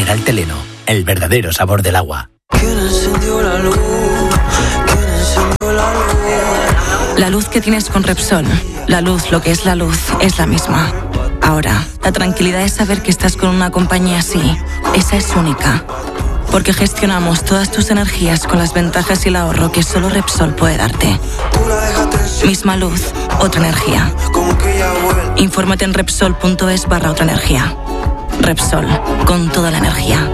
Mineral Teleno, el verdadero sabor del agua. ¿Quién encendió la luz? ¿Quién encendió la luz? La luz que tienes con Repsol, la luz, lo que es la luz, es la misma. Ahora, la tranquilidad es saber que estás con una compañía así. Esa es única. Porque gestionamos todas tus energías con las ventajas y el ahorro que solo Repsol puede darte. Misma luz, otra energía. Infórmate en Repsol.es/otra energía. Repsol, con toda la energía.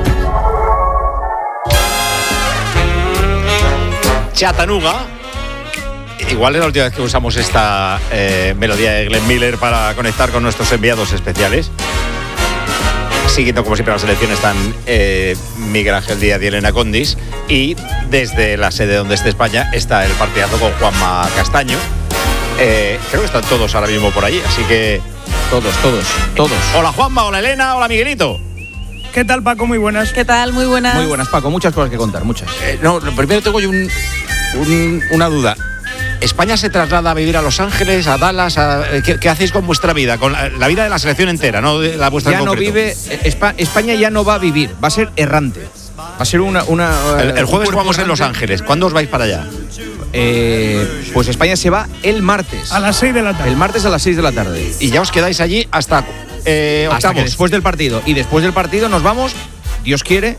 Chattanooga. Igual es la última vez que usamos esta melodía de Glenn Miller para conectar con nuestros enviados especiales. Siguiendo como siempre la selección están Miguel Ángel Díaz y Elena Condis, y desde la sede donde esté España está el partidazo con Juanma Castaño. Creo que están todos ahora mismo por allí, así que todos. Hola Juanma, hola Elena, hola Miguelito. ¿Qué tal, Paco? Muy buenas. ¿Qué tal? Muy buenas. Muy buenas, Paco. Muchas cosas que contar, muchas. No, primero tengo yo una duda. ¿España se traslada a vivir a Los Ángeles, a Dallas? ¿Qué hacéis con vuestra vida? Con la vida de la selección entera, no de la vuestra en concreto. Ya no vive. España ya no va a vivir, va a ser errante. Va a ser el jueves jugamos en Los Ángeles. ¿Cuándo os vais para allá? Pues España se va el martes. A las 6 de la tarde. El martes a las 6 de la tarde. Y ya os quedáis allí hasta octavos. Hasta que después del partido. Y después del partido nos vamos, Dios quiera,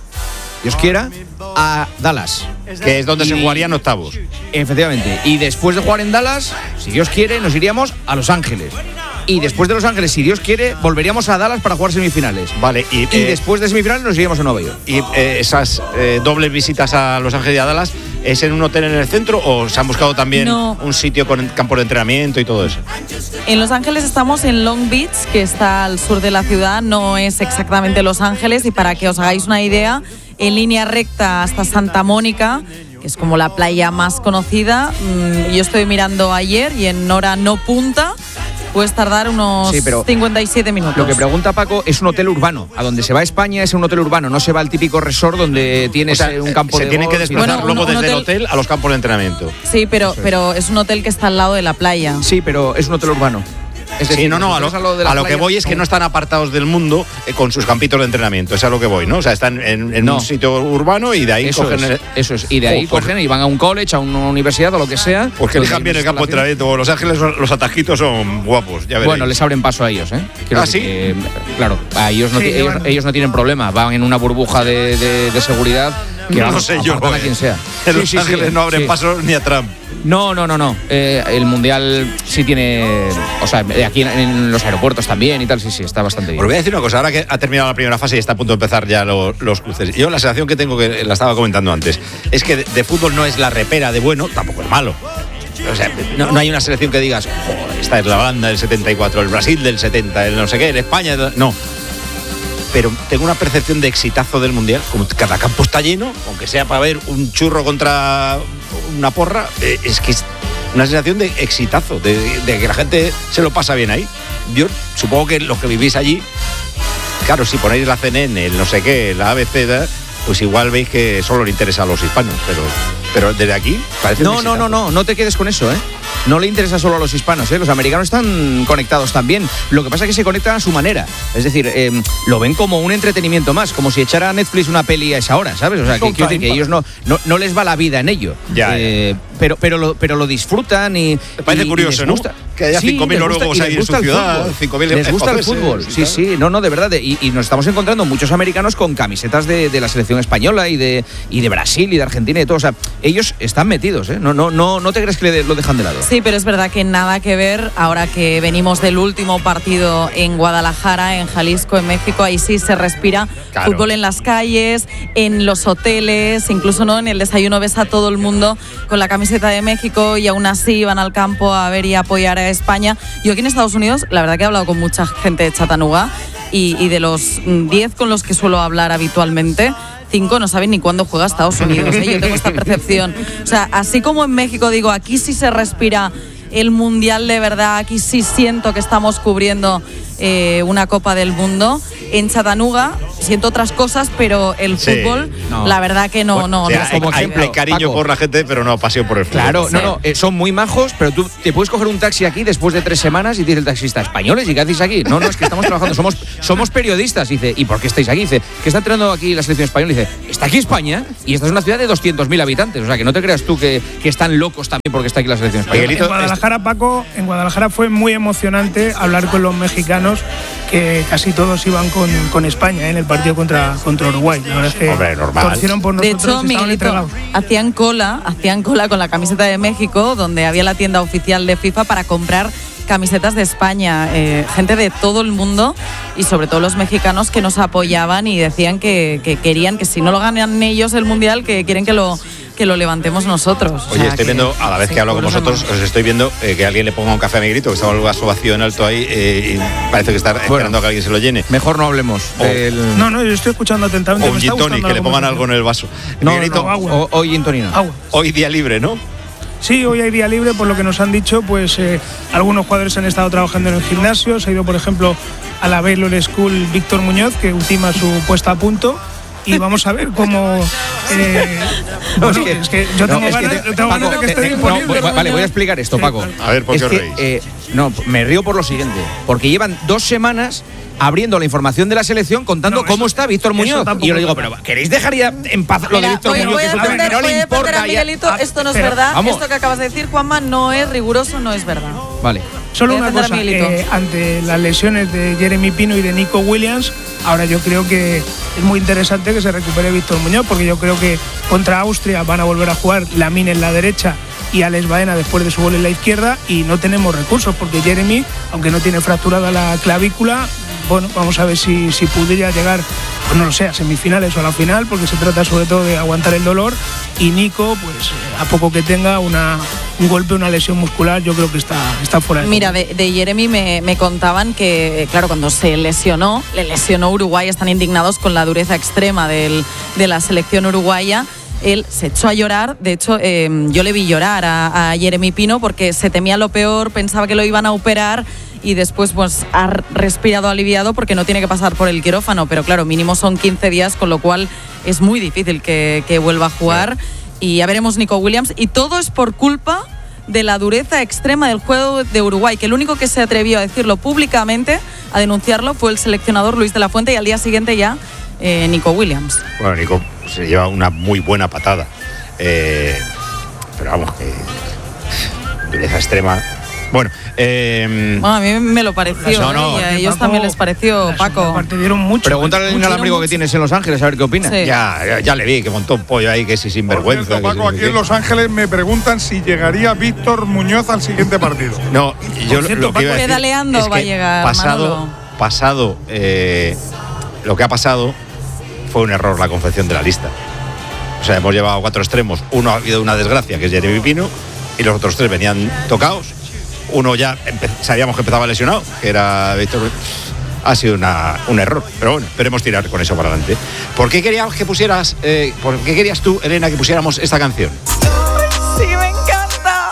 a Dallas. Que es donde se jugarían octavos. Efectivamente. Y después de jugar en Dallas, si Dios quiere, nos iríamos a Los Ángeles. Y después de Los Ángeles, si Dios quiere, volveríamos a Dallas para jugar semifinales. Vale. Y después de semifinales nos iríamos a Nueva York. ¿Y esas dobles visitas a Los Ángeles y a Dallas es en un hotel en el centro o se han buscado también un sitio con campos de entrenamiento y todo eso? En Los Ángeles estamos en Long Beach, que está al sur de la ciudad, no es exactamente Los Ángeles, y para que os hagáis una idea, en línea recta hasta Santa Mónica, que es como la playa más conocida, yo estoy mirando ayer y en hora no punta puedes tardar unos 57 minutos. Lo que pregunta Paco es un hotel urbano. A donde se va a España es un hotel urbano, no se va al típico resort donde tienes un campo de golf. Se tiene que desplazar luego desde el hotel a los campos de entrenamiento. Sí, pero es un hotel que está al lado de la playa. Sí, pero es un hotel urbano. Es decir, a lo que voy es que no están apartados del mundo con sus campitos de entrenamiento. Es a lo que voy, ¿no? O sea, están en un sitio urbano y de ahí cogen... Eso es, y de ahí cogen y van a un college, a una universidad o lo que sea. Pues que dejan bien el campo de entrenamiento. Los Ángeles, los atajitos son guapos, ya veréis. Bueno, les abren paso a ellos, ¿eh? ¿Sí? Claro, a ellos no tienen problema. Van en una burbuja de seguridad que no sé yo, a quien sea. En Los Ángeles no abren paso ni a Trump. No. El Mundial sí tiene... O sea, aquí en los aeropuertos también y tal, sí, está bastante bien. Os voy a decir una cosa, ahora que ha terminado la primera fase y está a punto de empezar ya los cruces. Yo la sensación que tengo, que la estaba comentando antes, es que de fútbol no es la repera de bueno, tampoco es malo. O sea, no hay una selección que digas, esta es la Holanda del 74, el Brasil del 70, el no sé qué, el España... No. Pero tengo una percepción de exitazo del Mundial, como cada campo está lleno, aunque sea para ver un churro contra una porra, es que es una sensación de exitazo, de que la gente se lo pasa bien ahí. Yo supongo que los que vivís allí, claro, si ponéis la CNN, el no sé qué, la ABC, pues igual veis que solo le interesa a los hispanos, pero desde aquí parece no te quedes con eso, ¿eh? No le interesa solo a los hispanos, ¿eh? Los americanos están conectados también. Lo que pasa es que se conectan a su manera. Es decir, lo ven como un entretenimiento más, como si echara a Netflix una peli a esa hora, ¿sabes? O sea, que quiero decir que ellos no les va la vida en ello. Pero lo disfrutan y... Me parece curioso, ¿no? Que haya 5.000 noruegos ahí en su ciudad, 5.000 les gusta el fútbol. Sí, de verdad. Y nos estamos encontrando muchos americanos con camisetas de la selección española y de Brasil y de Argentina y de todo. O sea, ellos están metidos, ¿eh? No te crees que lo dejan de lado. Sí, pero es verdad que nada que ver ahora que venimos del último partido en Guadalajara, en Jalisco, en México. Ahí sí se respira fútbol en las calles, en los hoteles, incluso no en el desayuno ves a todo el mundo con la camiseta de México y aún así van al campo a ver y apoyar a España. Yo aquí en Estados Unidos, la verdad que he hablado con mucha gente de Chattanooga y de los 10 con los que suelo hablar habitualmente, 5 no saben ni cuándo juega Estados Unidos, ¿eh? Yo tengo esta percepción. O sea, así como en México digo, aquí sí se respira el Mundial de verdad, aquí sí siento que estamos cubriendo una Copa del Mundo. En Chattanooga siento otras cosas, pero el fútbol, la verdad que no. O sea, hay cariño Paco, por la gente, pero no pasión por el fútbol. Claro, son muy majos, pero tú te puedes coger un taxi aquí después de 3 semanas y dice el taxista, ¿españoles? ¿Y qué hacéis aquí? No, es que estamos trabajando, somos periodistas. Y dice, ¿y por qué estáis aquí? Dice, ¿qué está entrenando aquí la selección española? Y dice, está aquí España y esta es una ciudad de 200.000 habitantes. O sea, que no te creas tú que están locos también porque está aquí la selección española. En Guadalajara, Paco, en Guadalajara fue muy emocionante hablar con los mexicanos, que casi todos iban con España en el partido contra Uruguay. La verdad es que hombre, normal. torcieron por nosotros. De hecho, Miguelito, hacían cola con la camiseta de México, donde había la tienda oficial de FIFA, para comprar camisetas de España, gente de todo el mundo y sobre todo los mexicanos que nos apoyaban y decían que querían que si no lo ganan ellos el Mundial, que quieren que lo levantemos nosotros. Oye, estoy viendo, a la vez que hablo con vosotros, os estoy viendo que alguien le ponga un café a Miguelito, que estaba el vaso vacío en alto ahí y parece que está esperando a que alguien se lo llene. Mejor no hablemos. No, yo estoy escuchando atentamente. O un gin tonic, que le pongan algo en el vaso. Miguelito, agua. Hoy gin tonic. Agua. Hoy día libre, ¿no? Sí, hoy hay día libre, por lo que nos han dicho, pues algunos jugadores han estado trabajando en el gimnasio. Se ha ido, por ejemplo, a la Baylor School Víctor Muñoz, que ultima su puesta a punto. Y vamos a ver cómo. Es que yo tengo ganas de que esté disponible. Vale, voy a explicar esto, Paco. A ver, ¿por qué os reís? Me río por lo siguiente. Porque llevan 2 semanas abriendo la información de la selección contando cómo está Víctor Muñoz. Y yo le digo, pero ¿queréis dejar ya en paz lo de Víctor Muñoz? Voy a defender a Miguelito, esto no es verdad. Vamos. Esto que acabas de decir, Juanma, no es riguroso, no es verdad. Vale. Solo una cosa, ante las lesiones de Jeremy Pino y de Nico Williams, ahora yo creo que es muy interesante que se recupere Víctor Muñoz, porque yo creo que contra Austria van a volver a jugar Lamine en la derecha y Alex Baena después de su gol en la izquierda, y no tenemos recursos, porque Jeremy, aunque no tiene fracturada la clavícula, bueno, vamos a ver si pudiera llegar, pues no lo sé, a semifinales o a la final, porque se trata sobre todo de aguantar el dolor. Y Nico, pues a poco que tenga un golpe, una lesión muscular, yo creo que está fuera de Mira, de Jeremy me contaban que, claro, cuando le lesionó Uruguay, están indignados con la dureza extrema de la selección uruguaya. Él se echó a llorar, de hecho yo le vi llorar a Jeremy Pino porque se temía lo peor, pensaba que lo iban a operar y después pues ha respirado aliviado porque no tiene que pasar por el quirófano, pero claro, mínimo son 15 días, con lo cual es muy difícil que vuelva a jugar. Y ya veremos Nico Williams, y todo es por culpa de la dureza extrema del juego de Uruguay, que el único que se atrevió a decirlo públicamente, a denunciarlo, fue el seleccionador Luis de la Fuente, y al día siguiente ya Nico Williams. Bueno, Nico se lleva una muy buena patada, pero vamos, que dureza extrema. Bueno, a mí me lo pareció, a ellos Paco, también les pareció, Paco. Dieron mucho. Pregúntale al inalámbrico que tienes en Los Ángeles a ver qué opina. Sí. ya le vi que montó un pollo ahí, que si sinvergüenza. Por cierto, Paco, aquí en Los Ángeles me preguntan si llegaría Víctor Muñoz al siguiente partido. No, yo lo que iba a decir pedaleando es que va a llegar, pasado lo que ha pasado fue un error la confección de la lista. O sea, hemos llevado 4 extremos. Uno ha habido una desgracia, que es Jeremy Pino, y los otros 3 venían tocados. Uno ya sabíamos que empezaba lesionado, que era Víctor. Ha sido un error, pero bueno, esperemos tirar con eso para adelante. ¿Por qué querías tú, Elena, que pusiéramos esta canción? Sí, me encanta.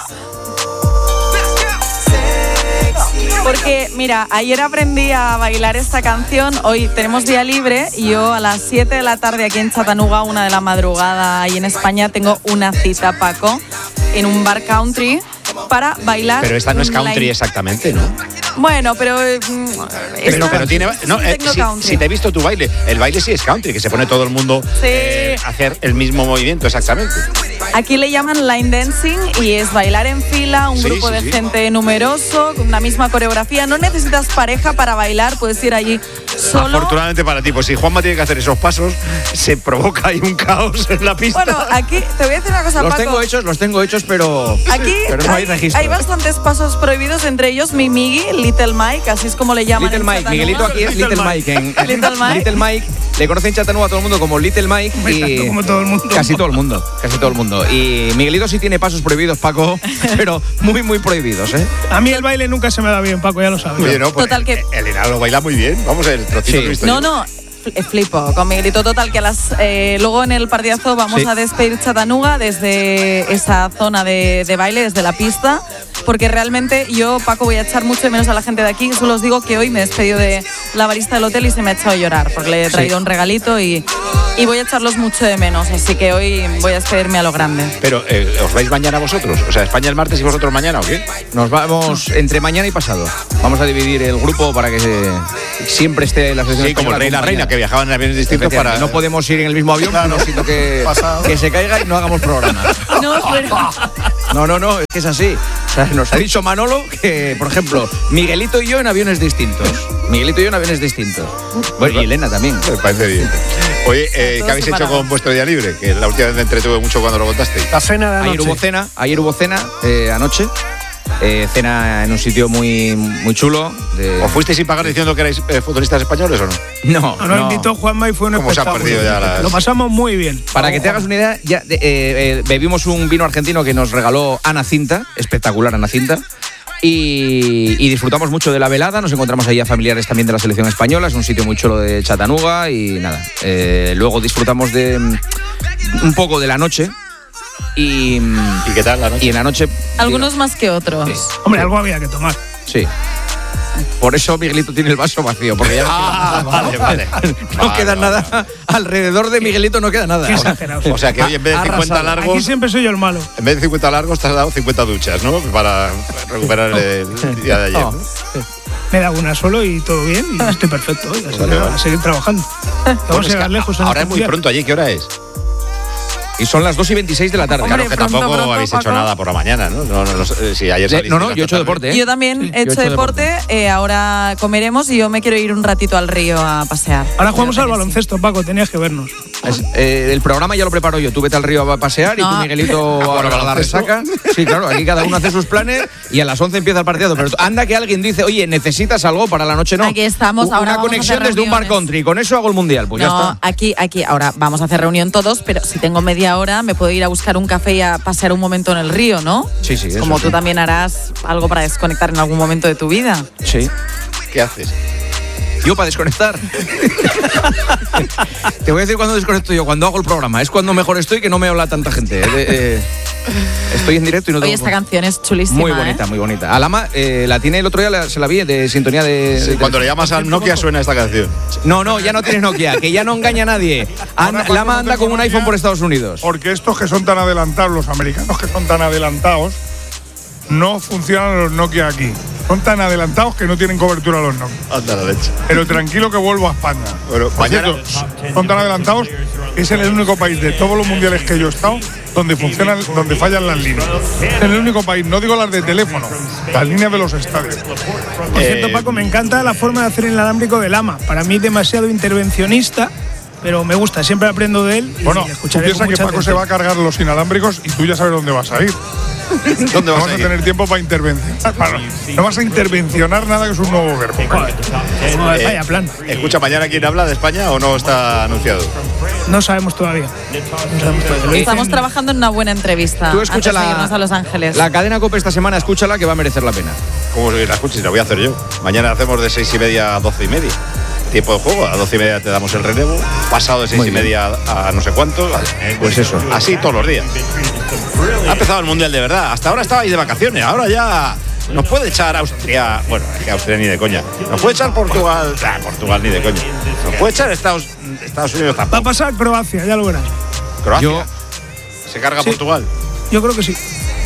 Porque, mira, ayer aprendí a bailar esta canción, hoy tenemos día libre y yo a las 7 de la tarde aquí en Chattanooga, 1 de la madrugada y en España, tengo una cita, Paco, en un bar country para bailar. Pero esta no es country exactamente, ¿no? Bueno, pero tiene si te he visto tu baile, el baile sí es country, que se pone todo el mundo a hacer el mismo movimiento exactamente. Aquí le llaman line dancing y es bailar en fila, un grupo de gente numeroso, con una misma coreografía. No necesitas pareja para bailar, puedes ir allí solo. Afortunadamente para ti, pues si Juanma tiene que hacer esos pasos, se provoca ahí un caos en la pista. Bueno, aquí te voy a decir una cosa, Paco. Los tengo hechos, pero aquí no hay registro. Hay bastantes pasos prohibidos, entre ellos mi Miggy, Little Mike, así es como le llaman. Little Mike, Miguelito aquí es Little Mike. Little Mike, le conocen en Chattanooga a todo el mundo como Little Mike. Y como todo el mundo. Casi todo el mundo. Y Miguelito sí tiene pasos prohibidos, Paco, pero muy, muy prohibidos, ¿eh? A mí el baile nunca se me da bien, Paco, ya lo sabes. Oye, no, pues Total que Elena lo baila muy bien. Vamos, el trocito que he visto yo. No, flipo con Miguelito. Total, que luego en el partidazo vamos a despedir Chattanooga desde esa zona de baile, desde la pista, porque realmente yo, Paco, voy a echar mucho de menos a la gente de aquí. Solo os digo que hoy me he despedido de la barista del hotel y se me ha echado a llorar, porque le he traído un regalito y voy a echarlos mucho de menos, así que hoy voy a despedirme a lo grande. Pero, ¿os vais mañana vosotros? O sea, ¿España el martes y vosotros mañana o qué? Nos vamos entre mañana y pasado. Vamos a dividir el grupo para que siempre esté la selección. Sí, como el rey y la reina, que viajaban en aviones distintos para... No podemos ir en el mismo avión, claro, sino que se caiga y no hagamos programa. No, es que es así. O sea, nos ha dicho Manolo que, por ejemplo, Miguelito y yo en aviones distintos. Bueno, y Elena también. Me parece bien. Oye, ¿qué habéis hecho con vuestro día libre? Que la última vez me entretuve mucho cuando lo contasteis. La cena de anoche. Ayer hubo cena, anoche. Cena en un sitio muy, muy chulo. ¿Os fuisteis sin pagar diciendo que erais futbolistas españoles o no? No. Nos invitó Juanma y fue un espectáculo. ¿Cómo se han perdido ya Lo pasamos muy bien. Para que te hagas una idea, ya bebimos un vino argentino que nos regaló Ana Cinta, espectacular Ana Cinta. Y disfrutamos mucho de la velada. Nos encontramos ahí a familiares también de la selección española. Es un sitio muy chulo de Chattanooga. Y nada, luego disfrutamos de un poco de la noche. ¿Y qué tal la noche? Y en la noche... Algunos más que otros. Sí. Hombre, algo había que tomar. Sí. Por eso Miguelito tiene el vaso vacío, porque ya vale. No queda nada. Alrededor de Miguelito no queda nada. Qué exagerado. O sea que hoy en vez de 50 largos... Aquí siempre soy yo el malo. En vez de 50 largos te has dado 50 duchas, ¿no? Para recuperar el día de ayer, ¿no? Me da una solo y todo bien y estoy perfecto. Así que nada, a seguir trabajando. Vamos a llegar lejos. Ahora es muy pronto allí. ¿Qué hora es? Y son las 2:26 de la tarde. Hombre, Claro, que pronto, tampoco habéis hecho nada por la mañana, ¿no? No, si ayer saliste yo he hecho deporte, ¿eh? Yo también he hecho deporte, ahora comeremos y yo me quiero ir un ratito al río a pasear. Ahora jugamos al baloncesto, Paco, tenías que vernos. El programa ya lo preparo yo. Tú vete al río a pasear y tú, Miguelito, a la resaca. Sí, claro, aquí cada uno hace sus planes y a las 11 empieza el partido. Pero anda que alguien dice, oye, ¿necesitas algo para la noche? No. Aquí estamos, ahora una conexión desde un bar country. Con eso hago el mundial, pues ya está. Aquí, ahora vamos a hacer reunión todos, pero si tengo media hora me puedo ir a buscar un café y a pasear un momento en el río, ¿no? Sí, eso Como sí. tú también harás algo para desconectar en algún momento de tu vida. Sí. ¿Qué haces? Yo para desconectar. Te voy a decir cuándo desconecto yo, cuando hago el programa. Es cuando mejor estoy, que no me habla tanta gente. Estoy en directo y no tengo... Oye, esta canción es chulísima. Muy bonita, muy bonita. Alama, la tiene el otro día, se la vi de sintonía de... Sí, cuando le llamas al Nokia suena esta canción. No, ya no tienes Nokia, que ya no engaña a nadie. Lama anda con un iPhone por Estados Unidos. Porque estos que son tan adelantados, los americanos que son tan adelantados, no funcionan los Nokia aquí. Son tan adelantados que no tienen cobertura los Nokia. Anda la leche. Pero tranquilo que vuelvo a España. Bueno, Por mañana... cierto, son tan adelantados que es el único país de todos los mundiales que yo he estado donde fallan las líneas. Es el único país, no digo las de teléfono, las líneas de los estadios. Por cierto, Paco, me encanta la forma de hacer el inalámbrico de Lama. Para mí demasiado intervencionista, pero me gusta, siempre aprendo de él. Bueno, tú piensas que Paco se va a cargar los inalámbricos y tú ya sabes dónde vas a ir. ¿Dónde vas a ir? Tener tiempo para intervencionar. No vas a intervencionar nada, que es un nuevo verbo. Vaya plan. Escucha, ¿mañana quién habla de España o no está anunciado? No sabemos todavía. Estamos trabajando en una buena entrevista. Tú escucha antes de irnos a Los Ángeles. La cadena COPE esta semana, escúchala, que va a merecer la pena. ¿Cómo la escuchas? Lo voy a hacer yo. Mañana hacemos de 6:30 a 12:30. Tiempo de juego, a 12:30 te damos el relevo. Pasado de 6:30 a no sé cuánto. Pues eso. Así todos los días. Ha empezado el mundial de verdad. Hasta ahora estabais de vacaciones. Ahora ya nos puede echar Austria. Bueno, es que Austria ni de coña. Nos puede echar Portugal. Portugal ni de coña. Nos puede echar Estados Unidos tampoco. Va a pasar Croacia, ya lo verás. Croacia. ¿Se carga Portugal? Yo creo que sí.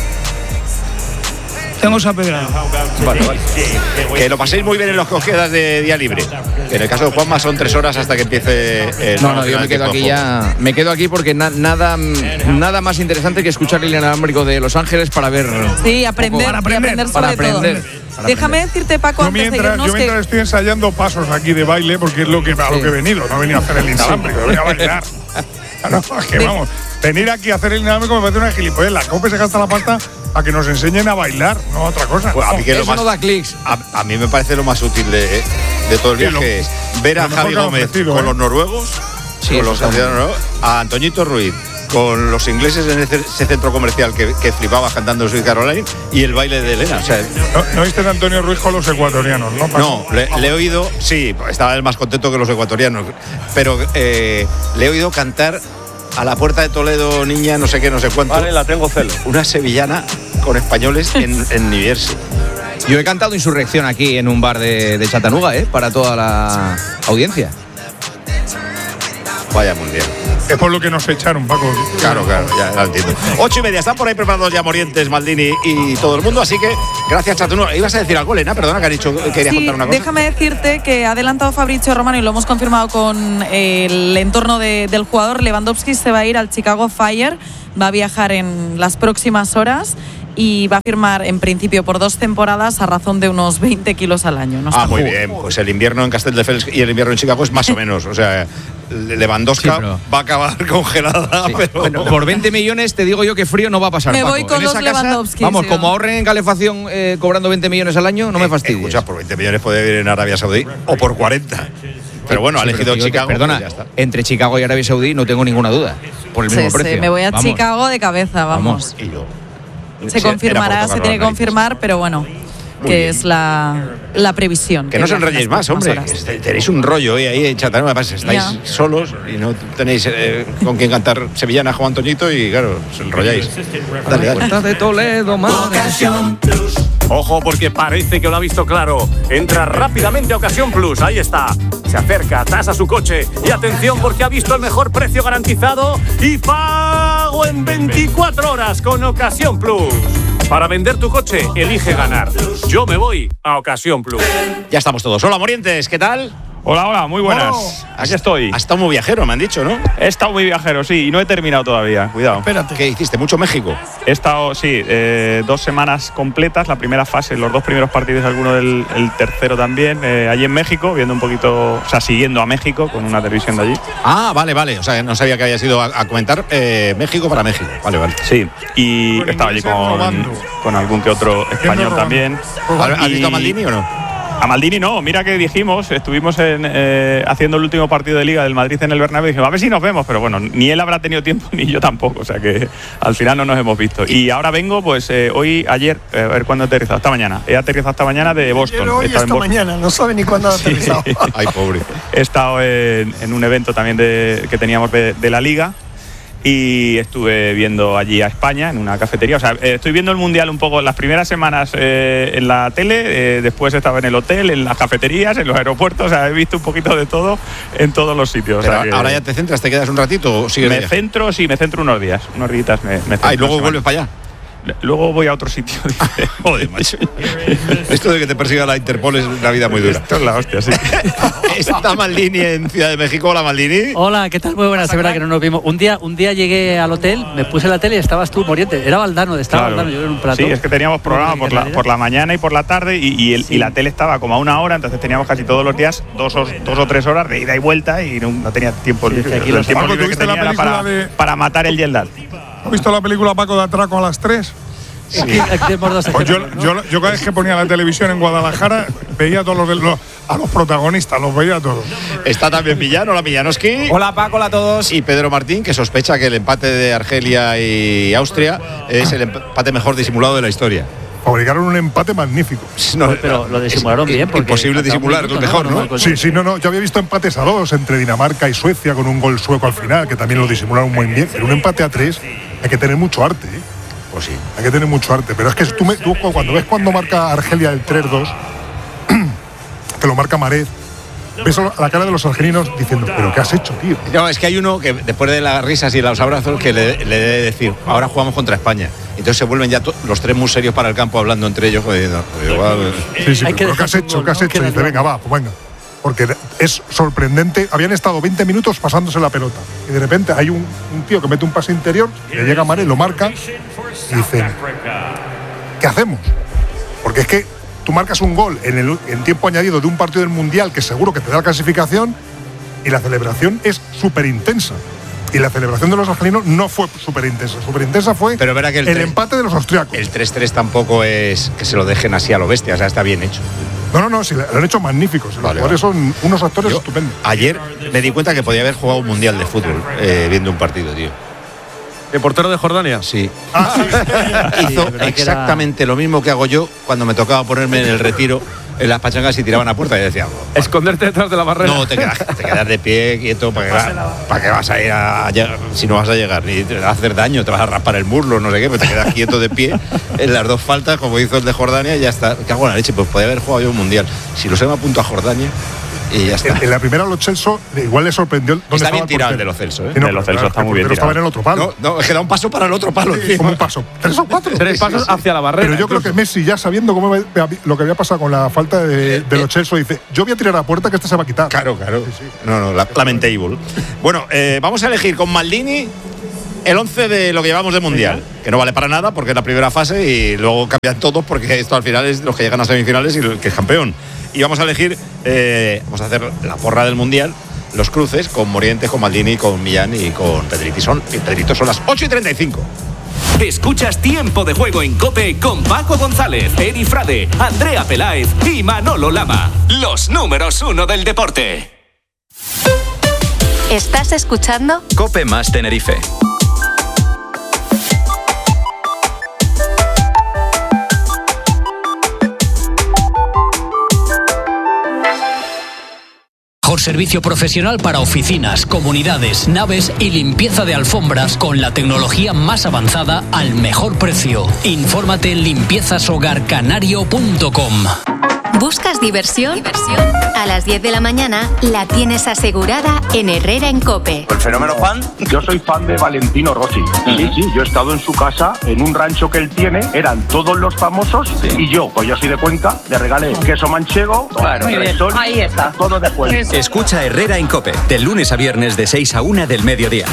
Tengo esa pedrada. Vale. Que lo paséis muy bien en los que os quedas de día libre. En el caso de Juanma son 3 horas hasta que empiece el... No, yo me quedo aquí ya. Me quedo aquí porque nada más interesante que escuchar el inalámbrico de Los Ángeles para ver... Sí, aprender sobre todo. Déjame decirte, Paco, yo mientras estoy ensayando pasos aquí de baile, porque es lo que he venido. No venía a hacer el inalámbrico, venía a bailar. No, es que vamos, venir aquí a hacer el inalámbrico me parece una gilipollez. La COPE se gasta la pasta a que nos enseñen a bailar, no a otra cosa. Pues a mí que eso no da clics. A mí me parece lo más útil de todo el viaje es ver a Javi Gómez con los noruegos, con los noruegos, a Antoñito Ruiz, con los ingleses en ese centro comercial que flipaba cantando Sweet Caroline y el baile de Elena. O sea, ¿No viste a Antonio Ruiz con los ecuatorianos? No, le he oído, sí, estaba él más contento que los ecuatorianos, pero le he oído cantar a la puerta de Toledo, niña, no sé qué, no sé cuánto. Vale, la tengo celo. Una sevillana con españoles en New Jersey. Yo he cantado Insurrección aquí en un bar de Chattanooga, para toda la audiencia. Vaya mundial. Es por lo que nos echaron, Paco. Claro, ya lo entiendo. 8:30, están por ahí preparados ya Morientes, Maldini y todo el mundo, así que gracias, Chattanooga. ¿Ibas a decir algo, Elena? Perdona, que han dicho que querías contar una cosa. Déjame decirte que ha adelantado Fabrizio Romano y lo hemos confirmado con el entorno del jugador. Lewandowski se va a ir al Chicago Fire, va a viajar en las próximas horas y va a firmar en principio por 2 temporadas a razón de unos 20 kilos al año. Muy bien, pues el invierno en Castelldefels y el invierno en Chicago es más o menos, o sea, Lewandowski va a acabar congelada. Sí. Pero bueno, por 20 millones te digo yo que frío no va a pasar. Me Paco. voy con en los esa casa, Lewandowski. vamos, como ahorren en calefacción cobrando 20 millones al año, no me fastidies. Escucha, por 20 millones puede vivir en Arabia Saudí o por 40. Pero bueno, ha elegido Chicago. Perdona, pues ya está. entre Chicago y Arabia Saudí no tengo ninguna duda. Por el mismo precio. Me voy a Chicago de cabeza, vamos. Y yo. Se confirmará, se tiene que confirmar, pero bueno, que es la previsión. Que no os enrolléis más, hombre. Tenéis un rollo ahí en Chattanooga, estáis solos y no tenéis con quien cantar sevillana, Juan Antoñito, y claro, os enrolláis. Dale. De Toledo, Ocasión Plus. Ojo, porque parece que lo ha visto claro. Entra rápidamente a Ocasión Plus, ahí está. Se acerca, tasa su coche y atención porque ha visto el mejor precio garantizado y pago en 24 horas con Ocasión Plus. Para vender tu coche, elige ganar. Yo me voy a Ocasión Plus. Ya estamos todos. Hola, Morientes, ¿qué tal? Hola, muy buenas. Aquí estoy. Has estado muy viajero, me han dicho, ¿no? He estado muy viajero, sí, y no he terminado todavía. Cuidado. Espérate. ¿Qué hiciste? ¿Mucho México? He estado, sí, 2 semanas completas. La primera fase, los 2 primeros partidos, alguno el tercero también. Allí en México, viendo un poquito, o sea, siguiendo a México con una televisión de allí. Ah, vale. O sea, no sabía que habías ido a comentar México para México. Vale. Sí, y estaba allí con algún que otro español también. ¿Has visto a Maldini o no? A Maldini no, mira que dijimos, estuvimos haciendo el último partido de Liga del Madrid en el Bernabéu y dijimos, a ver si nos vemos, pero bueno, ni él habrá tenido tiempo ni yo tampoco, o sea que al final no nos hemos visto. Y ahora vengo, pues ayer, a ver cuándo he aterrizado, esta mañana. He aterrizado esta mañana de Boston. Esta mañana, no sabe ni cuándo ha aterrizado. Ay, pobre. He estado en un evento también que teníamos de la Liga. Y estuve viendo allí a España en una cafetería. O sea, estoy viendo el Mundial un poco las primeras semanas en la tele, después estaba en el hotel, en las cafeterías, en los aeropuertos. O sea, he visto un poquito de todo en todos los sitios. Pero o sea, ahora ya te centras, ¿te quedas un ratito o sigues? Me centro unos días, unos días me centro. Y luego vuelves para allá. Luego voy a otro sitio. Joder, macho. Esto de que te persiga la Interpol es una vida muy dura. Esto es la hostia, sí. Está Maldini en Ciudad de México. Hola, Maldini. Hola, ¿qué tal? Muy buenas, es verdad que no nos vimos. Un día llegué al hotel, me puse la tele y estabas tú, Moriente. Era Valdano, Valdano, yo en un plato. Sí, es que teníamos programa por la mañana y por la tarde y la tele estaba como a 1 hora, entonces teníamos casi todos los días 2 o 3 horas de ida y vuelta y no tenía tiempo libre. El tiempo libre que tenía era para matar el Yeldal. ¿Has visto la película Paco de Atraco a las 3? Sí. Pues yo cada vez que ponía la televisión en Guadalajara veía a todos a los protagonistas, los veía a todos. Está también Millán, hola Millanoski. Hola Paco, hola a todos. Y Pedro Martín, que sospecha que el empate de Argelia y Austria es el empate mejor disimulado de la historia. Fabricaron un empate magnífico. No, pero lo disimularon bien. Imposible disimular, lo mejor, ¿no? Sí, yo había visto empates a 2 entre Dinamarca y Suecia con un gol sueco al final, que también lo disimularon muy bien. Pero un empate a 3 hay que tener mucho arte, ¿eh? Pues sí. Hay que tener mucho arte. Pero es que tú cuando marca Argelia el 3-2, que lo marca Mahrez, ves a la cara de los argelinos diciendo, ¿pero qué has hecho, tío? No, es que hay uno que después de las risas y los abrazos que le debe decir, ahora jugamos contra España. Entonces se vuelven ya los 3 muy serios para el campo hablando entre ellos. Igual. Sí, pero ¿qué has hecho? Y dice, venga. Porque es sorprendente. Habían estado 20 minutos pasándose la pelota. Y de repente hay un tío que mete un pase interior, le llega a Mahrez, lo marca y dicen, ¿qué hacemos? Porque es que tú marcas un gol en tiempo añadido de un partido del Mundial que seguro que te da la clasificación y la celebración es súper intensa. Y la celebración de los argelinos no fue súper intensa. Súper intensa fue pero verá que el empate de los austriacos. El 3-3 tampoco es que se lo dejen así a lo bestia, o sea, está bien hecho. No, sí, lo han hecho magníficos. Los jugadores son unos actores estupendos. Ayer me di cuenta que podía haber jugado un mundial de fútbol viendo un partido, tío. ¿El portero de Jordania? Sí. Hizo exactamente lo mismo que hago yo cuando me tocaba ponerme en el retiro en las pachangas y tiraban a puerta y decía... Esconderte detrás de la barrera. No, te quedas de pie, quieto, ¿para qué vas a ir a llegar? Si no vas a llegar, ni te vas a hacer daño, te vas a raspar el muslo, no sé qué, pero te quedas quieto de pie en las dos faltas, como hizo el de Jordania, y ya está. ¿Qué hago en la leche? Pues podía haber jugado yo un mundial. Si lo sé, me apunto a Jordania y ya está. En la primera Lo Celso igual le sorprendió dónde está estaba bien tirado el de Lo Celso, ¿eh? De Lo Celso está muy bien tirado. Estaba en el otro palo. No, es que da un paso para el otro palo. Sí, ¿cómo un paso? ¿3 o 4? 3 pasos hacia la barrera. Pero yo creo que Messi, ya sabiendo lo que había pasado con la falta de Lo Celso, dice, yo voy a tirar a puerta que esta se va a quitar. Claro. Sí. No, lamentable. Bueno, vamos a elegir con Maldini el 11 de lo que llevamos de Mundial, que no vale para nada porque es la primera fase y luego cambian todos porque esto al final es los que llegan a semifinales y el que es campeón. Y vamos a elegir, vamos a hacer la porra del Mundial, los cruces con Morientes, con Maldini, con Millán y con Pedrito. Son las 8:35. Escuchas Tiempo de Juego en COPE con Paco González, Eri Frade, Andrea Peláez y Manolo Lama. Los números 1 del deporte. ¿Estás escuchando? COPE más Tenerife. Mejor servicio profesional para oficinas, comunidades, naves y limpieza de alfombras con la tecnología más avanzada al mejor precio. Infórmate en limpiezashogarcanario.com. ¿Buscas diversión? A las 10 de la mañana la tienes asegurada en Herrera en COPE. ¿El fenómeno fan? Yo soy fan de Valentino Rossi. Sí, yo he estado en su casa, en un rancho que él tiene, eran todos los famosos y yo soy de Cuenca, le regalé queso manchego, resol, ahí está, todo de Cuenca. Escucha Herrera en COPE, de lunes a viernes de 6 a 1 del mediodía.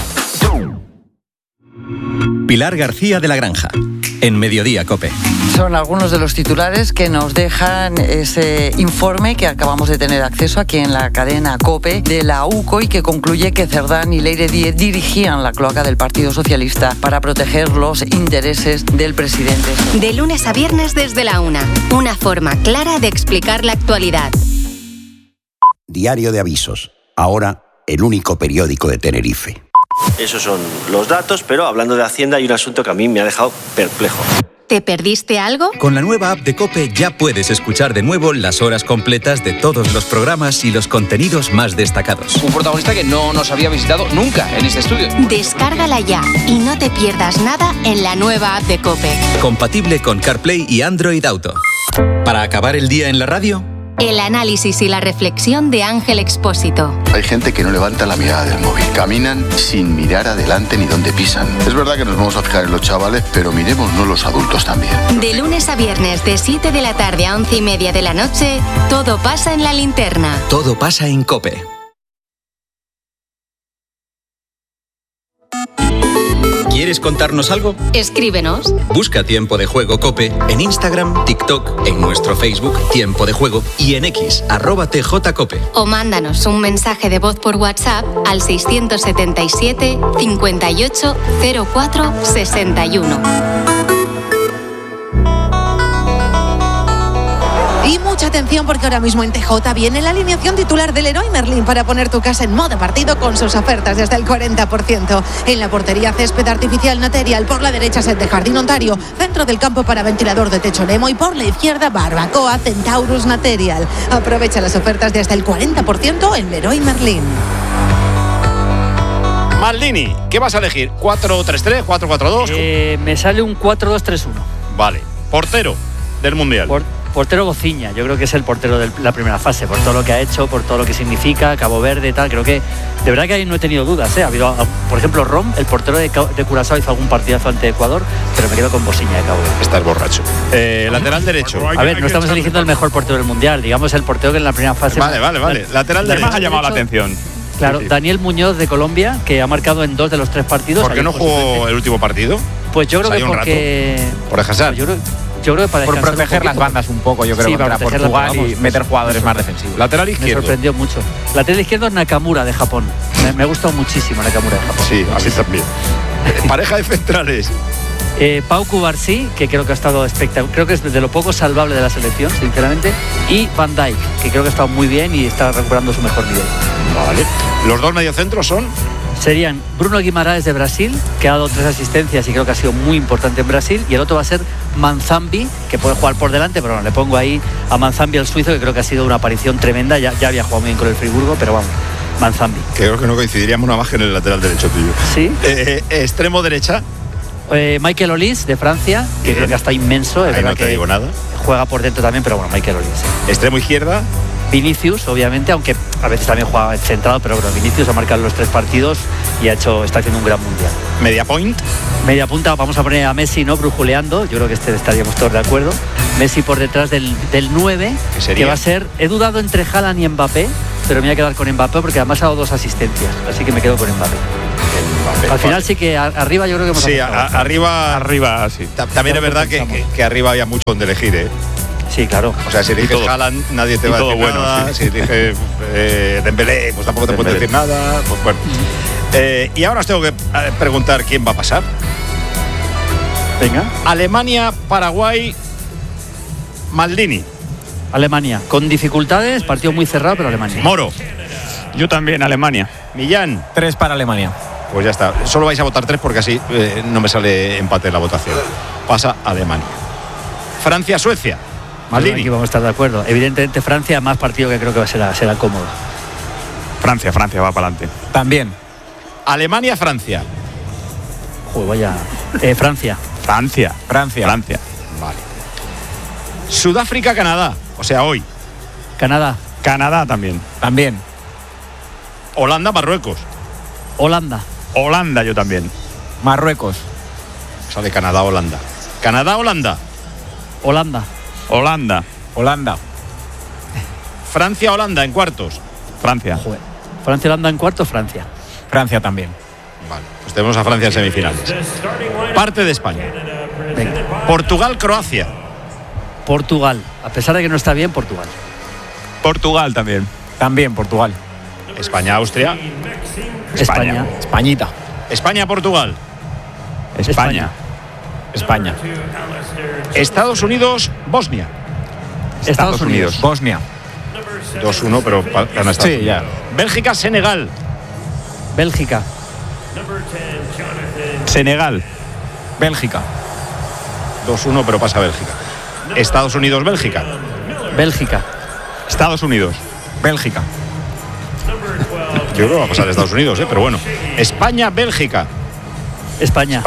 Pilar García de la Granja, en Mediodía COPE. Son algunos de los titulares que nos dejan ese informe que acabamos de tener acceso aquí en la cadena COPE de la UCO y que concluye que Cerdán y Leire Díez dirigían la cloaca del Partido Socialista para proteger los intereses del presidente. De lunes a viernes desde la 1, una forma clara de explicar la actualidad. Diario de Avisos, ahora el único periódico de Tenerife. Esos son los datos, pero hablando de Hacienda hay un asunto que a mí me ha dejado perplejo. ¿Te perdiste algo? Con la nueva app de COPE ya puedes escuchar de nuevo las horas completas de todos los programas y los contenidos más destacados. Un protagonista que no nos había visitado nunca en este estudio. Descárgala ya y no te pierdas nada en la nueva app de COPE. Compatible con CarPlay y Android Auto. Para acabar el día en la radio, el análisis y la reflexión de Ángel Expósito. Hay gente que no levanta la mirada del móvil. Caminan sin mirar adelante ni dónde pisan. Es verdad que nos vamos a fijar en los chavales, pero miremosnos los adultos también. De lunes a viernes, de 7 de la tarde a 11:30 de la noche, todo pasa en La Linterna. Todo pasa en COPE. ¿Quieres contarnos algo? Escríbenos. Busca Tiempo de Juego COPE en Instagram, TikTok, en nuestro Facebook Tiempo de Juego y en X, @TJCOPE. O mándanos un mensaje de voz por WhatsApp al 677 58 04 61. Y mucha atención porque ahora mismo en TJ viene la alineación titular del Leroy Merlin para poner tu casa en modo partido con sus ofertas de hasta el 40%. En la portería césped artificial Material, por la derecha set de Jardín Ontario, centro del campo para ventilador de techo Nemo y por la izquierda Barbacoa Centaurus Material. Aprovecha las ofertas de hasta el 40% en Leroy Merlin. Maldini, ¿qué vas a elegir? ¿4-3-3, 4-4-2? Me sale un 4-2-3-1. Vale. Portero del Mundial. Portero Gociña, yo creo que es el portero de la primera fase, por todo lo que ha hecho, por todo lo que significa, Cabo Verde, tal. Creo que, de verdad que ahí no he tenido dudas, ¿eh? Ha habido, por ejemplo, Rom, el portero de Curazao, hizo algún partidazo ante Ecuador, pero me quedo con Gociña de Cabo Verde. Estás borracho. Lateral derecho. A ver, no estamos eligiendo el mejor portero del Mundial, digamos el portero que en la primera fase... Vale. Lateral derecho. Más ha llamado la atención. Claro, Daniel Muñoz de Colombia, que ha marcado en 2 de los 3 partidos. ¿Por qué no jugó el último partido? Pues yo creo que porque... ¿Por Hazard? Yo creo que para por proteger las bandas un poco, yo creo, contra Portugal y meter jugadores más defensivos. Lateral izquierdo. Me sorprendió mucho. Lateral izquierdo es Nakamura de Japón. Me ha gustado muchísimo Nakamura de Japón. Sí, a mí también. Pareja de centrales. Pau Cubarsí, que creo que ha estado espectacular, creo que es de lo poco salvable de la selección, sinceramente, y Van Dijk, que creo que ha estado muy bien y está recuperando su mejor nivel. Vale. Los dos mediocentros son Serían Bruno Guimaraes de Brasil, que ha dado 3 asistencias y creo que ha sido muy importante en Brasil, y el otro va a ser Manzambi, que puede jugar por delante, pero no, le pongo ahí a Manzambi, el suizo, que creo que ha sido una aparición tremenda, ya había jugado muy bien con el Friburgo, pero vamos, Manzambi. Creo que no coincidiríamos una más que en el lateral derecho tuyo. Sí. Extremo derecha. Michael Olise de Francia, que creo que está inmenso, es Ahí verdad no te que digo nada. juega por dentro también, pero bueno, Michael Olise. Extremo izquierda. Vinicius, obviamente, aunque a veces también juega centrado, pero bueno, Vinicius ha marcado los 3 partidos y está haciendo un gran mundial. Media point. Media punta, vamos a poner a Messi, ¿no? Brujuleando, yo creo que estaríamos todos de acuerdo. Messi por detrás del 9, que va a ser, he dudado entre Haaland y Mbappé, pero me voy a quedar con Mbappé porque además ha dado 2 asistencias, así que me quedo con Mbappé. Al final sí que arriba yo creo que hemos arriba sí. También es verdad que arriba había mucho donde elegir, ¿eh? Sí, claro. O sea, si eliges Haaland, nadie te va a decir nada. Sí. Si eliges Dembélé, pues tampoco te puede decir nada. Pues bueno. Y ahora os tengo que preguntar quién va a pasar. Venga. Alemania, Paraguay, Maldini. Alemania. Con dificultades, partido muy cerrado, pero Alemania. Moro. Yo también, Alemania. Millán. 3 para Alemania. Pues ya está. Solo vais a votar 3 porque así no me sale empate en la votación. Pasa Alemania. Francia, Suecia. Maldini. Aquí vamos a estar de acuerdo. Evidentemente Francia, más partido que creo que será cómodo. Francia va para adelante. También. Alemania, Francia. Joder, vaya. Francia. Vale. Sudáfrica, Canadá. O sea, hoy. Canadá también. Holanda, Marruecos. Holanda yo también. Marruecos. Sale Canadá, Holanda. Holanda. Francia, Holanda en cuartos. Francia. Joder. Francia, Holanda en cuartos, Francia. Francia también. Vale, pues tenemos a Francia en semifinales. Parte de España. Venga. Portugal, Croacia. Portugal. A pesar de que no está bien, Portugal. Portugal también. También Portugal. España, Austria. España. Españita. España, Portugal. España. Estados Unidos, Bosnia. Estados Unidos. Bosnia. 2-1, pero gana Estados Unidos. Ya. Bélgica, Senegal. Bélgica. Senegal. Bélgica. 2-1, pero pasa Bélgica. Estados Unidos, Bélgica. Bélgica. Estados Unidos. Bélgica. Yo creo que va a pasar Estados Unidos, pero bueno. España, Bélgica. España.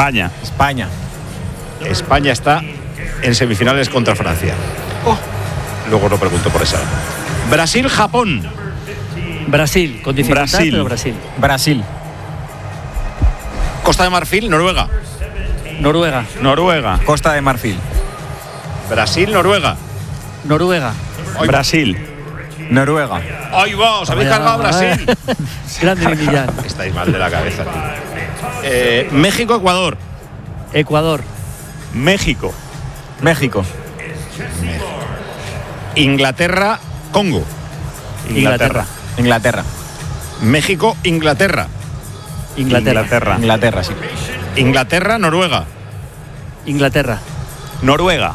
España está en semifinales contra Francia. Luego lo pregunto por esa. Brasil, Japón. Brasil, con dificultad, pero Brasil. Costa de Marfil, Noruega. Noruega. Costa de Marfil. Brasil, Noruega. Brasil. Noruega. ¡Ahí va! ¿Os habéis cargado a Brasil? Grande Millán. Estáis mal de la cabeza. México, Ecuador. México. Inglaterra, Congo. Inglaterra. México, Inglaterra, sí. Inglaterra, Noruega. Noruega.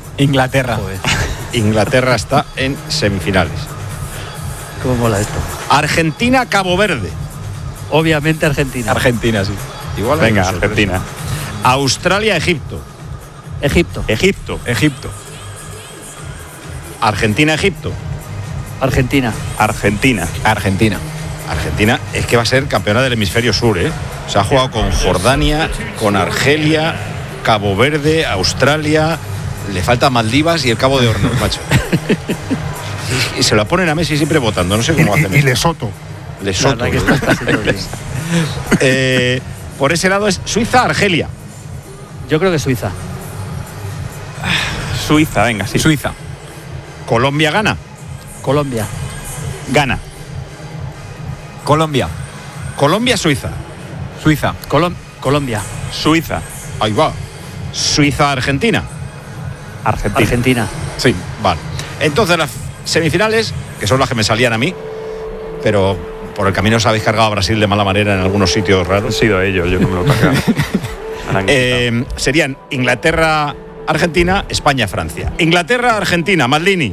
Inglaterra está en semifinales. ¿Cómo mola esto? Argentina, Cabo Verde. Obviamente Argentina. Argentina, sí. Igual venga, Argentina. Australia, Egipto. Egipto. Argentina, Egipto. Argentina. Argentina es que va a ser campeona del hemisferio sur, ¿eh? Se ha jugado con Jordania, con Argelia, Cabo Verde, Australia. Le falta Maldivas y el Cabo de Hornos, macho. Y se lo ponen a Messi siempre votando, no sé cómo hacen. Y Lesoto. Por ese lado es Suiza, Argelia. Yo creo que Suiza. Suiza, venga, sí. Suiza. Colombia, gana. Colombia. Gana. Colombia. Colombia, Suiza. Suiza. Colombia. Suiza. Ahí va. Suiza, Argentina. Argentina. Sí, vale. Entonces las semifinales, que son las que me salían a mí, pero por el camino os habéis cargado a Brasil de mala manera en algunos sitios raros. Han sido ellos, yo no me lo he cargado. Serían Inglaterra, Argentina, España, Francia. Inglaterra, Argentina, Maldini.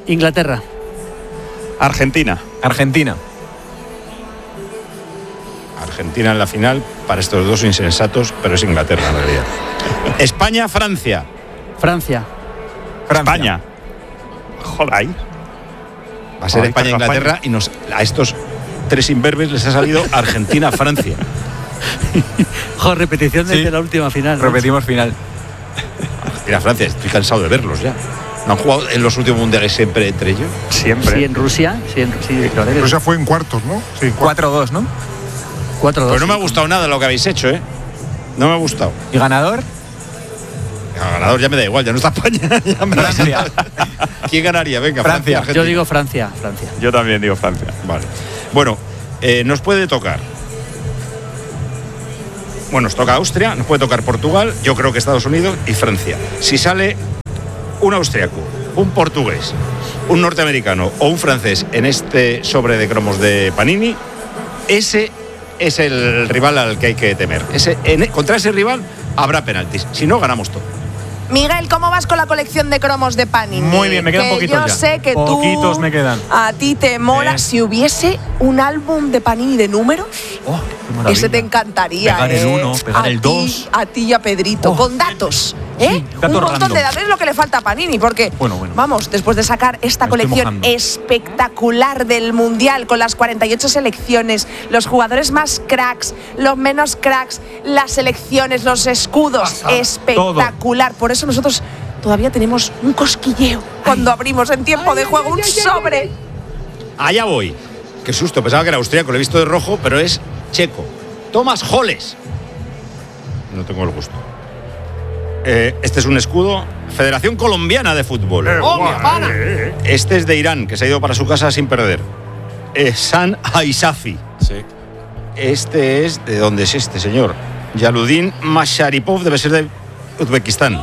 Inglaterra. Argentina. Argentina en la final para estos dos insensatos, pero es Inglaterra en realidad. España-Francia. Francia. España. Joder, ahí. Va a ser España-Inglaterra y a estos tres imberbes les ha salido Argentina-Francia. Joder, repetición desde la última final, ¿no? Repetimos final. Argentina-Francia, estoy cansado de verlos ya. ¿No han jugado en los últimos mundiales siempre entre ellos? Siempre. Sí, en Rusia. Rusia fue en cuartos, ¿no? Sí, 4-2, ¿no? 4-2. Pero no me ha gustado nada lo que habéis hecho, ¿eh? No me ha gustado. ¿Y ganador? El ganador ya me da igual, ya no está España. Ya me Francia. ¿Quién ganaría? Venga, Francia. Francia. Yo digo Francia. Yo también digo Francia. Vale. Bueno, nos puede tocar. Bueno, nos toca Austria, nos puede tocar Portugal, yo creo que Estados Unidos y Francia. Si sale un austriaco, un portugués, un norteamericano o un francés en este sobre de cromos de Panini, ese es el rival al que hay que temer. Contra ese rival habrá penaltis. Si no, ganamos todo. Miguel, ¿cómo vas con la colección de cromos de Panini? Muy bien, me quedan poquitos ya. Yo sé que poquitos me quedan. A ti te mola. Si hubiese un álbum de Panini de números, ese te encantaría. Pegar el 1, pegar el 2. A ti y a Pedrito, con datos. Sí, un montón de datos es lo que le falta a Panini, porque, vamos, después de sacar esta colección espectacular del Mundial, con las 48 selecciones, los jugadores más cracks, los menos cracks, las selecciones, los escudos, espectacular. Por eso nosotros todavía tenemos un cosquilleo cuando abrimos en tiempo de juego un sobre. Allá voy. Qué susto, pensaba que era austríaco, lo he visto de rojo, pero es checo. Thomas Holles. No tengo el gusto. Este es un escudo, Federación Colombiana de Fútbol. Este es de Irán, que se ha ido para su casa sin perder. San Aisafi. Sí. Este es, ¿de dónde es este señor? Yaludin Masharipov, debe ser de Uzbekistán.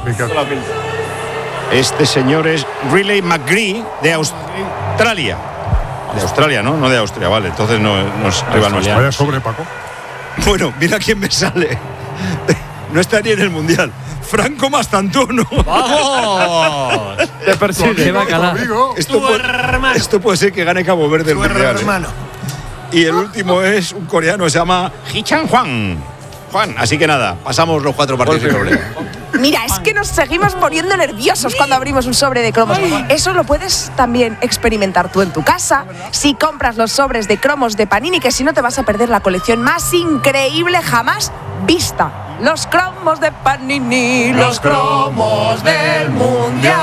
Este señor es Riley McGree, de Australia. De Australia, ¿no? No de Austria, vale. Entonces no es rival nuestro. Vaya sobre, Paco. Bueno, mira quién me sale. No está ni en el Mundial. Franco Mastantuono. ¡Vamos! Te persigue, bacala. Esto puede ser que gane Cabo Verde el Mundial. Y el último es un coreano, se llama Hichan Juan. Así que nada, pasamos los 4 partidos sin problema. Mira, es que nos seguimos poniendo nerviosos cuando abrimos un sobre de cromos. Eso lo puedes también experimentar tú en tu casa si compras los sobres de cromos de Panini, que si no te vas a perder la colección más increíble jamás vista. Los cromos de Panini, los cromos del Mundial.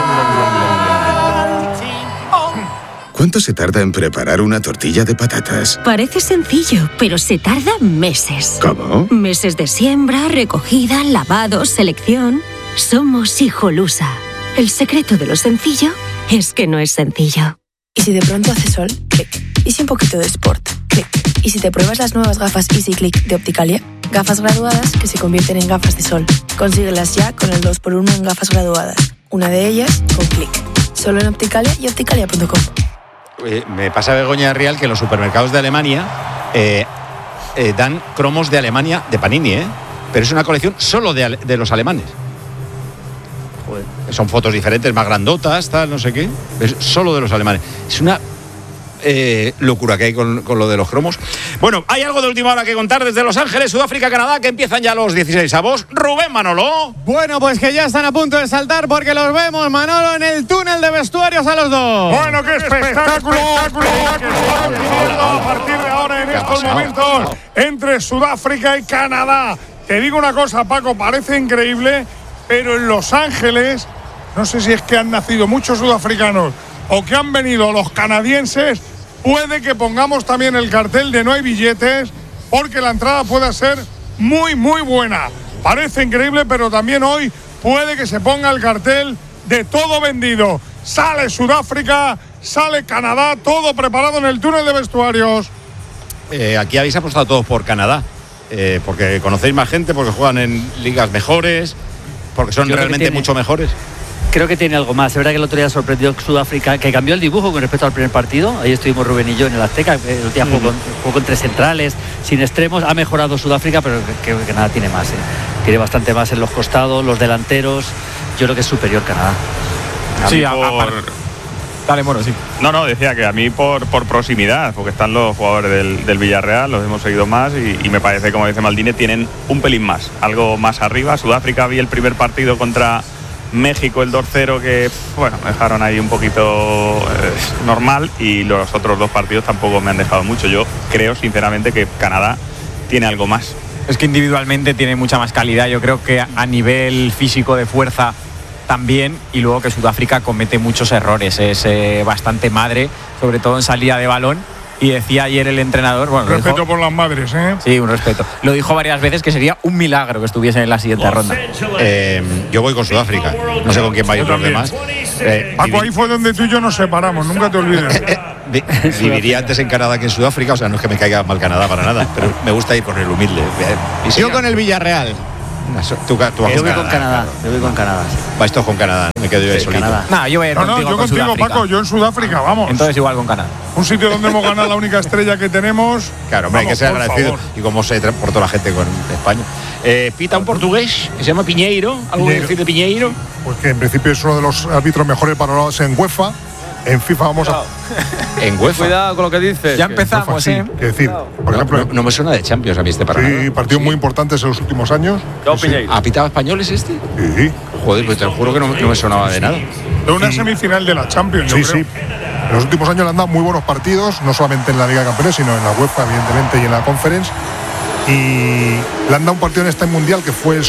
¿Cuánto se tarda en preparar una tortilla de patatas? Parece sencillo, pero se tarda meses. ¿Cómo? Meses de siembra, recogida, lavado, selección. Somos Hijolusa. El secreto de lo sencillo es que no es sencillo. ¿Y si de pronto hace sol? Clic. ¿Y si un poquito de sport? Clic. ¿Y si te pruebas las nuevas gafas Easy Click de Opticalia? Gafas graduadas que se convierten en gafas de sol. Consíguelas ya con el 2x1 en gafas graduadas. Una de ellas con Clic. Solo en Opticalia y opticalia.com. Me pasa Begoña Real que en los supermercados de Alemania dan cromos de Alemania de Panini, pero es una colección solo de los alemanes. Joder. Son fotos diferentes, más grandotas, tal, no sé qué. Es solo de los alemanes. Es una locura que hay con lo de los cromos. Bueno, hay algo de última hora que contar desde Los Ángeles, Sudáfrica, Canadá, que empiezan ya los 16 avos. Rubén, Manolo. Bueno, pues que ya están a punto de saltar porque los vemos, Manolo, en el túnel de vestuarios a los dos. Bueno, qué espectáculo. A partir de ahora, en estos momentos, entre Sudáfrica y Canadá. Te digo una cosa, Paco, parece increíble, pero en Los Ángeles, no sé si es que han nacido muchos sudafricanos o que han venido los canadienses, puede que pongamos también el cartel de no hay billetes, porque la entrada puede ser muy, muy buena. Parece increíble, pero también hoy puede que se ponga el cartel de todo vendido. Sale Sudáfrica, sale Canadá, todo preparado en el túnel de vestuarios. Aquí habéis apostado todos por Canadá, porque conocéis más gente, porque juegan en ligas mejores, porque son realmente mucho mejores. Creo que tiene algo más. Es verdad que el otro día sorprendió Sudáfrica, que cambió el dibujo con respecto al primer partido. Ahí estuvimos Rubén y yo en el Azteca. El otro día jugó con 3 centrales, sin extremos. Ha mejorado Sudáfrica, pero creo que Canadá tiene más. Tiene bastante más en los costados, los delanteros. Yo creo que es superior Canadá. Sí, Dale, Moro, sí. No, decía que a mí por proximidad, porque están los jugadores del Villarreal, los hemos seguido más y me parece, como dice Maldini, tienen un pelín más, algo más arriba. Sudáfrica vi el primer partido contra México, el 2-0, que bueno, me dejaron ahí un poquito normal, y los otros dos partidos tampoco me han dejado mucho. Yo creo sinceramente que Canadá tiene algo más. Es que individualmente tiene mucha más calidad. Yo creo que a nivel físico de fuerza también, y luego que Sudáfrica comete muchos errores, es bastante madre, sobre todo en salida de balón. Y decía ayer el entrenador... Bueno, respeto por las madres, ¿eh? Sí, un respeto. Lo dijo varias veces que sería un milagro que estuviesen en la siguiente ronda. Yo voy con Sudáfrica. No sé con quién vayan los demás. Paco, ahí fue donde tú y yo nos separamos, nunca te olvides. Viviría antes en Canadá que en Sudáfrica, o sea, no es que me caiga mal Canadá para nada, pero me gusta ir con el humilde. Yo con el Villarreal. Yo voy con Canadá. Yo voy con Canadá. Vais todos con Canadá. Me quedo yo ahí solito. No, yo voy a ir yo contigo, Paco. Yo en Sudáfrica, vamos. Entonces igual con Canadá. Un sitio donde hemos ganado la única estrella que tenemos. Claro, hombre, hay que ser agradecido. Y como se transportó la gente con España. Pita un portugués que se llama Piñeiro. ¿Algo que decir de Piñeiro? Pues que en principio es uno de los árbitros mejores valorados en UEFA. En FIFA vamos a... En UEFA. Cuidado con lo que dices. Ya empezamos, sí. Es decir, por ejemplo... No me suena de Champions a mí este partido. Sí, partidos muy importantes en los últimos años. ¿Ha pitado españoles este? Sí. Joder, pues te lo juro que no me sonaba de nada. De una semifinal de la Champions, yo creo. En los últimos años le han dado muy buenos partidos, no solamente en la Liga de Campeones, sino en la UEFA, evidentemente, y en la Conference. Y le han dado un partido en este Mundial que fue el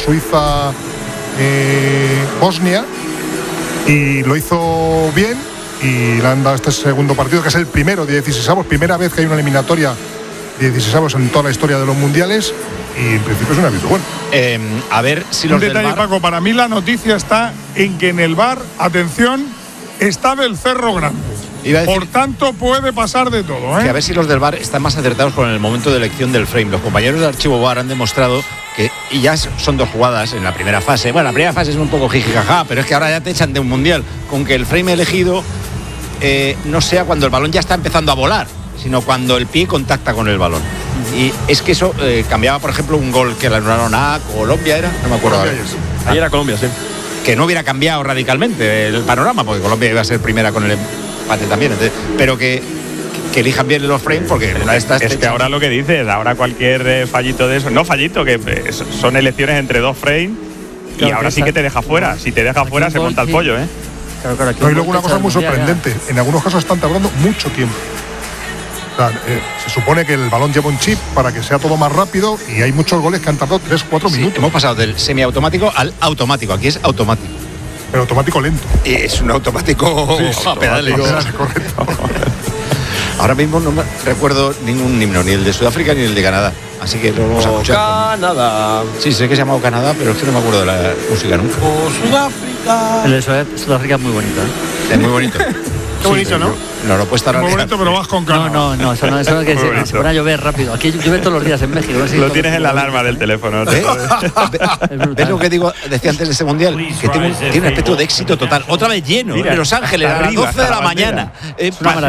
Suiza-Bosnia, y lo hizo bien. Y le han dado este segundo partido, que es el primero de 16avos, primera vez que hay una eliminatoria de 16avos en toda la historia de los mundiales, y en principio es un árbitro bueno. A ver si los un detalle, del VAR... Paco, para mí la noticia está en que en el VAR, atención, está del Cerro Grande. Por tanto, puede pasar de todo, ¿eh? Que a ver si los del VAR están más acertados con el momento de elección del frame. Los compañeros de archivo VAR han demostrado que, y ya son dos jugadas en la primera fase. Bueno, la primera fase es un poco jijijaja, pero es que ahora ya te echan de un mundial con que el frame elegido no sea cuando el balón ya está empezando a volar, sino cuando el pie contacta con el balón. Y es que eso cambiaba, por ejemplo, un gol que le anularon a Colombia, ¿era? No me acuerdo. Ayer era Colombia, sí. Que no hubiera cambiado radicalmente el panorama, porque Colombia iba a ser primera con el empate también. Entonces, pero que elijan bien los frames, porque una de estas... Es que ahora lo que dices, ahora cualquier fallito de eso, no fallito, que son elecciones entre dos frames, y ahora sí que te deja fuera. Si te deja fuera, se monta el pollo, ¿eh? Claro, y luego una cosa muy sorprendente, en algunos casos están tardando mucho tiempo. O sea, se supone que el balón lleva un chip para que sea todo más rápido, y hay muchos goles que han tardado 3-4 minutos. Hemos pasado del semiautomático al automático. Aquí es automático. Pero automático lento. Es un automático a pedales. Correcto. Ahora mismo no me recuerdo ningún himno, ni el de Sudáfrica ni el de Canadá. Así que lo vamos a escuchar. Canadá. Sí, sé que se ha llamado Canadá, pero es que no me acuerdo de la música nunca. Sudáfrica. El de Sudáfrica es muy bonito, ¿eh? Es muy bonito. Qué bonito, ¿no? No lo puedes estar muy bonito, pero vas con Canadá. No, eso es que se pone a llover rápido. Aquí llueve todos los días en México. No sé lo tienes en la alarma del teléfono. ¿Ves lo que digo? Decía antes de este mundial, que tiene un aspecto de éxito total. Otra vez lleno, en Los Ángeles, a las 12 de la mañana.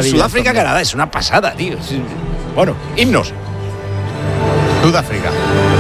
Sudáfrica, Canadá, es una pasada, tío. Bueno, himnos. Sudáfrica.